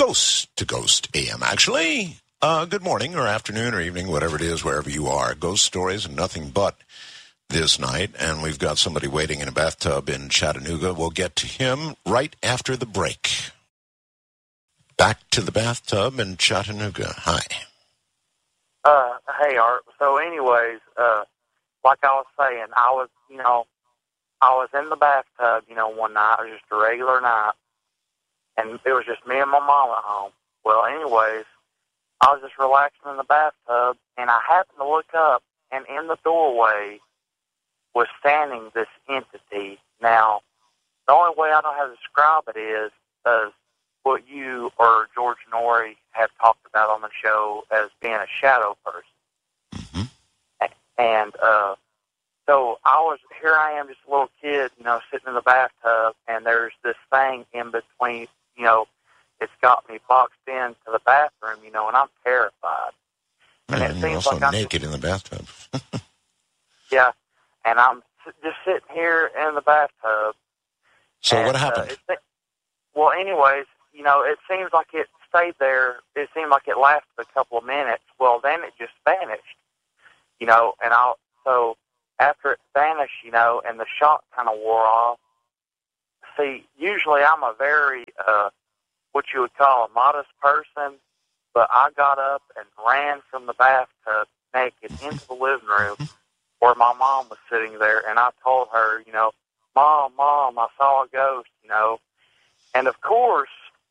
Coast to Coast AM, actually. Good morning or afternoon or evening, whatever it is, wherever you are. Ghost stories and nothing but this night. And we've got somebody waiting in a bathtub in Chattanooga. We'll get to him right after the break. Back to the bathtub in Chattanooga. Hi. Hey, Art. So anyways, like I was saying, I was in the bathtub, one night. It was just a regular night. And it was just me and my mom at home. Well, anyways, I was just relaxing in the bathtub, and I happened to look up, and in the doorway was standing this entity. Now, the only way I know how to describe it is what you or George Norrie have talked about on the show as being a shadow person. Mm-hmm. And so here I am, just a little kid, sitting in the bathtub, and there's this thing in between, it's got me boxed into the bathroom, and I'm terrified. And it seems also like I'm naked in the bathtub. Yeah, and I'm just sitting here in the bathtub. So what happened? Well, anyways, it seems like it stayed there. It seemed like it lasted a couple of minutes. Well, then it just vanished, so after it vanished, and the shock kind of wore off. See, usually I'm a very, what you would call a modest person, but I got up and ran from the bathtub naked into the living room where my mom was sitting there, and I told her, Mom, I saw a ghost, and of course,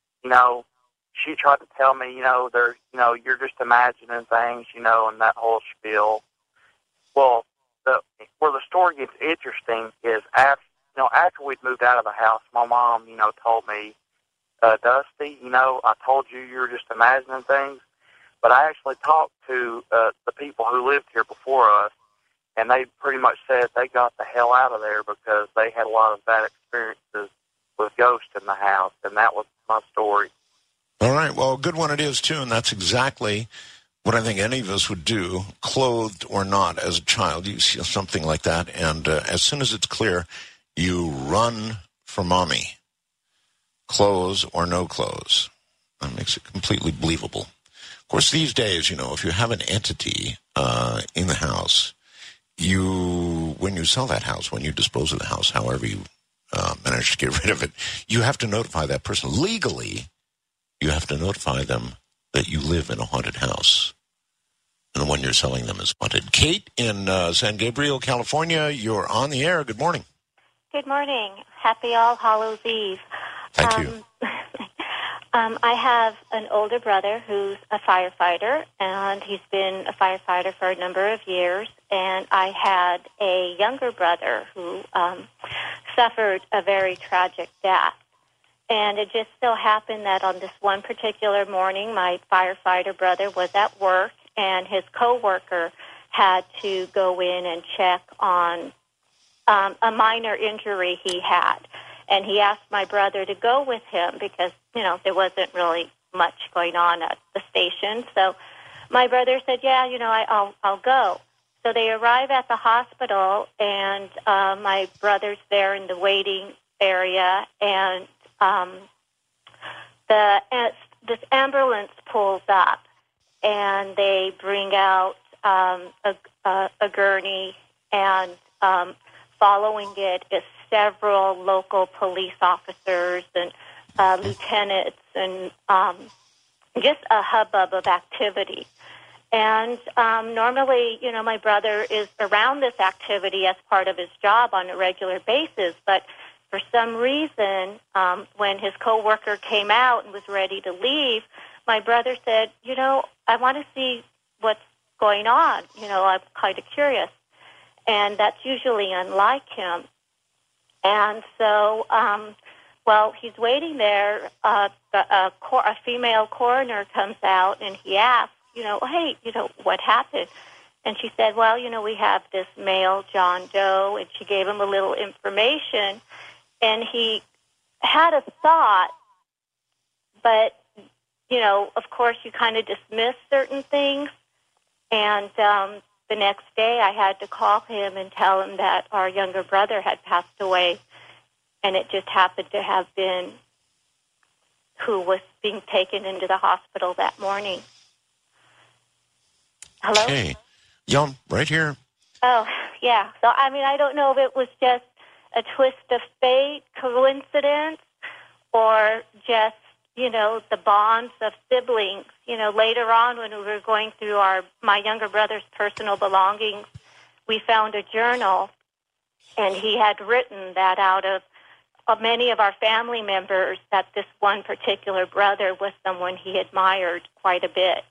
she tried to tell me, you're just imagining things, and that whole spiel. Well, where the story gets interesting is after we'd moved out of the house, my mom, told me, Dusty, I told you were just imagining things, but I actually talked to the people who lived here before us, and they pretty much said they got the hell out of there because they had a lot of bad experiences with ghosts in the house, and that was my story. All right, well, good one it is, too, and that's exactly what I think any of us would do, clothed or not, as a child. You see something like that, and as soon as it's clear, you run for mommy, clothes or no clothes. That makes it completely believable. Of course, these days, if you have an entity in the house, when you sell that house, when you dispose of the house, however you manage to get rid of it, you have to notify that person. Legally, you have to notify them that you live in a haunted house. And the one you're selling them is haunted. Kate in San Gabriel, California, you're on the air. Good morning. Good morning. Happy All Hallows Eve. Thank you. I have an older brother who's a firefighter, and he's been a firefighter for a number of years. And I had a younger brother who suffered a very tragic death. And it just so happened that on this one particular morning, my firefighter brother was at work, and his coworker had to go in and check on a minor injury he had. And he asked my brother to go with him because, there wasn't really much going on at the station. So my brother said, yeah, I'll go. So they arrive at the hospital, and my brother's there in the waiting area, and this ambulance pulls up, and they bring out a gurney, and following it is several local police officers and lieutenants, and just a hubbub of activity. And normally, my brother is around this activity as part of his job on a regular basis, but for some reason, when his coworker came out and was ready to leave, my brother said, I want to see what's going on. I'm kind of curious. And that's usually unlike him. And so, he's waiting there. A female coroner comes out, and he asks, hey, what happened? And she said, well, we have this male, John Doe, and she gave him a little information. And he had a thought, but, of course, you kind of dismiss certain things. And the next day I had to call him and tell him that our younger brother had passed away. And it just happened to have been who was being taken into the hospital that morning. Hello? Okay. Yum, right here. Oh, yeah. So, I mean, I don't know if it was just a twist of fate, coincidence, or just, you know, the bonds of siblings. You know, later on when we were going through my younger brother's personal belongings, we found a journal, and he had written that out of many of our family members that this one particular brother was someone he admired quite a bit.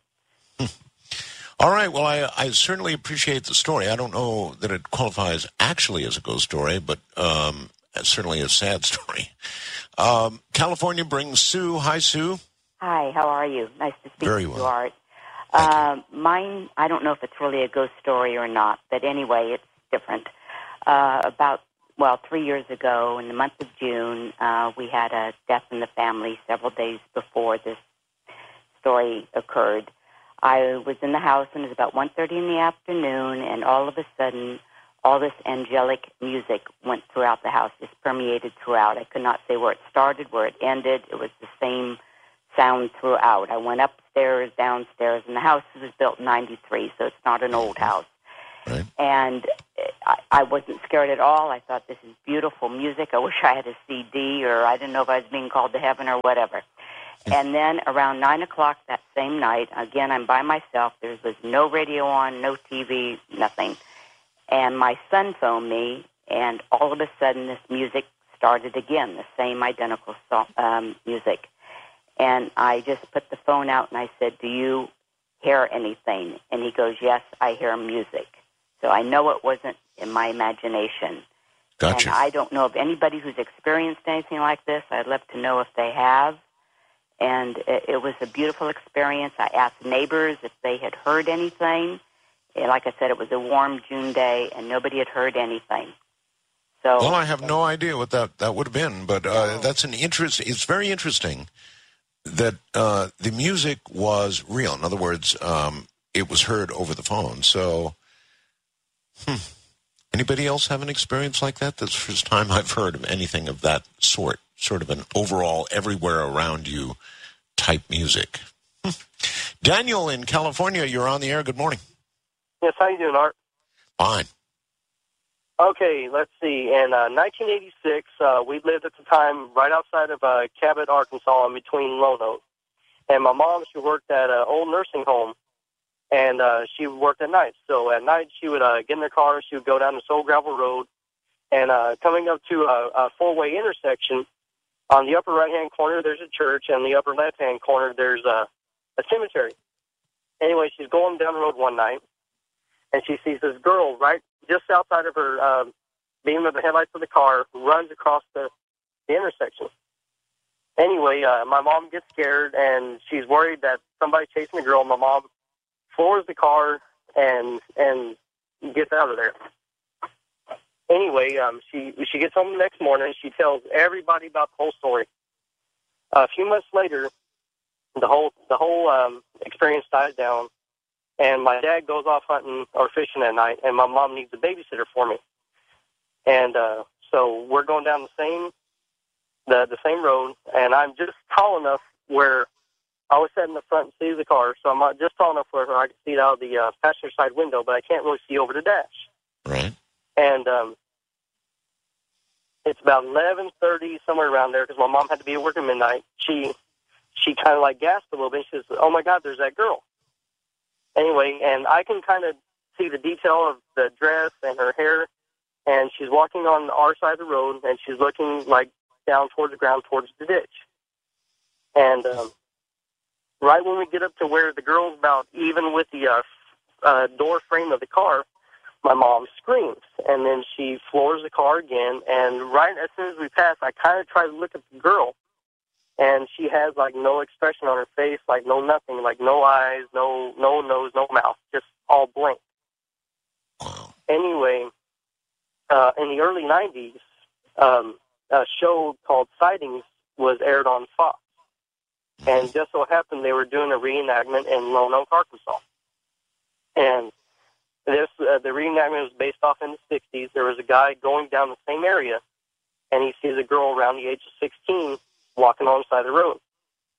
All right. Well, I certainly appreciate the story. I don't know that it qualifies actually as a ghost story, but certainly a sad story. California brings Sue. Hi, Sue. Hi, how are you? Nice to speak Very to you, well. Art. Mine, I don't know if it's really a ghost story or not, but anyway, it's different. About 3 years ago, in the month of June, we had a death in the family several days before this story occurred. I was in the house, and it was about 1:30 in the afternoon, and all of a sudden, all this angelic music went throughout the house, just permeated throughout. I could not say where it started, where it ended. It was the same sound throughout. I went upstairs, downstairs, and the house was built in 93, so it's not an old house. Right. And I wasn't scared at all. I thought, this is beautiful music. I wish I had a CD, or I didn't know if I was being called to heaven or whatever. And then around 9 o'clock that same night, again, I'm by myself. There was no radio on, no TV, nothing. And my son phoned me, and all of a sudden this music started again, the same identical music. And I just put the phone out, and I said, do you hear anything? And he goes, yes, I hear music. So I know it wasn't in my imagination. Gotcha. And I don't know of anybody who's experienced anything like this. I'd love to know if they have. And it was a beautiful experience. I asked neighbors if they had heard anything. And like I said, it was a warm June day, and nobody had heard anything. So, well, I have no idea what that would have been, but that's an interest. It's very interesting that the music was real. In other words, it was heard over the phone. So, anybody else have an experience like that? That's the first time I've heard of anything of that sort of an overall everywhere around you type music. Daniel in California, you're on the air. Good morning. Yes, how you doing, Art? Fine. Okay, let's see. In 1986, we lived at the time right outside of Cabot, Arkansas, in between Lone Oak. And my mom, she worked at an old nursing home, and she worked at night. So at night, she would get in her car, she would go down this old gravel road, and coming up to a four-way intersection, on the upper right-hand corner, there's a church, and the upper left-hand corner, there's a cemetery. Anyway, she's going down the road one night, and she sees this girl right just outside of her beam of the headlights of the car, who runs across the intersection. Anyway, my mom gets scared, and she's worried that somebody's chasing the girl. My mom floors the car and gets out of there. Anyway, she gets home the next morning. She tells everybody about the whole story. A few months later, the whole experience dies down, and my dad goes off hunting or fishing at night, and my mom needs a babysitter for me. And so we're going down the same road, and I'm just tall enough where I was sitting in the front seat of the car, so I'm just tall enough where I can see it out of the passenger side window, but I can't really see over the dash. Right. And it's about 11:30, somewhere around there, because my mom had to be at work at midnight. She kind of like gasped a little bit. She says, "Oh my God, there's that girl." Anyway, and I can kind of see the detail of the dress and her hair, and she's walking on our side of the road, and she's looking like down towards the ground, towards the ditch. And right when we get up to where the girl's about even with the door frame of the car, my mom screams, and then she floors the car again, and right as soon as we pass, I kind of try to look at the girl, and she has, like, no expression on her face, like, no nothing, like, no eyes, no nose, no mouth, just all blank. Wow. Anyway, in the early 90s, a show called Sightings was aired on Fox, and just so happened they were doing a reenactment in Lone Oak, Arkansas. And the reenactment was based off in the 60s. There was a guy going down the same area, and he sees a girl around the age of 16 walking on the side of the road.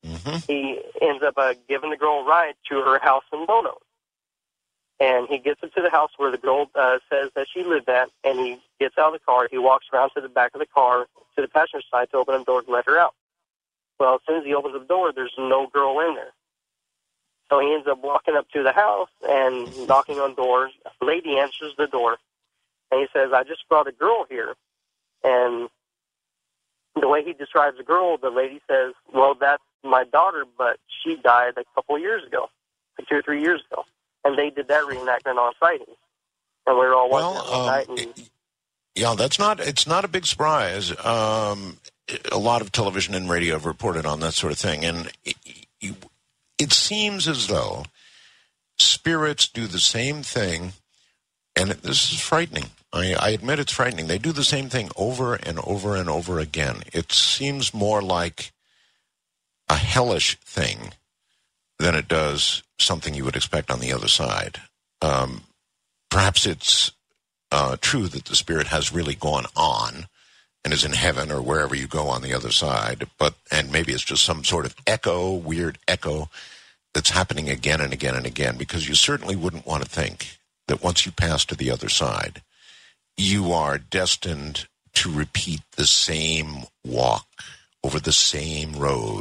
he ends up giving the girl a ride to her house in Lono. And he gets up to the house where the girl says that she lived at, and he gets out of the car. He walks around to the back of the car, to the passenger side, to open the door to let her out. Well, as soon as he opens the door, there's no girl in there. So he ends up walking up to the house and knocking on doors. A lady answers the door, and he says, "I just brought a girl here." And the way he describes the girl, the lady says, "Well, that's my daughter, but she died a couple of years ago, like 2 or 3 years ago." And they did that reenactment on sightings. And we were all watching it one night. And yeah, it's not a big surprise. A lot of television and radio have reported on that sort of thing. And it seems as though spirits do the same thing. And this is frightening. I admit it's frightening. They do the same thing over and over and over again. It seems more like a hellish thing than it does something you would expect on the other side. Perhaps it's true that the spirit has really gone on and is in heaven or wherever you go on the other side, and maybe it's just some sort of weird echo that's happening again and again and again, because you certainly wouldn't want to think that once you pass to the other side, you are destined to repeat the same walk over the same road